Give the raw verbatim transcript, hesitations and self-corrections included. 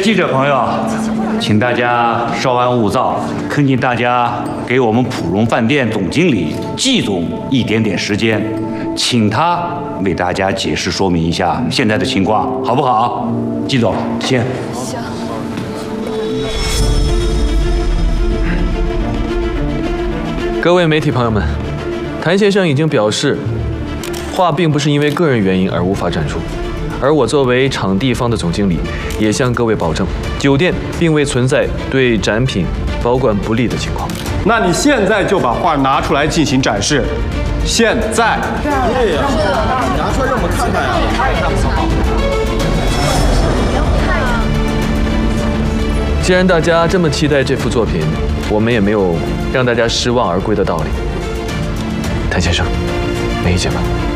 记者朋友，请大家稍安勿躁，恳请大家给我们普荣饭店总经理季总一点点时间，请他为大家解释说明一下现在的情况，好不好？季总，先。 行。 各位媒体朋友们，谭先生已经表示，话并不是因为个人原因而无法展出。 而我作为场地方的总经理，也向各位保证，酒店并未存在对展品保管不力的情况。 那你现在就把画拿出来进行展示，现在。对呀，你拿出来让我们看看呀，看一看好不好？ 既然大家这么期待这幅作品，我们也没有让大家失望而归的道理。谭先生，没意见吧？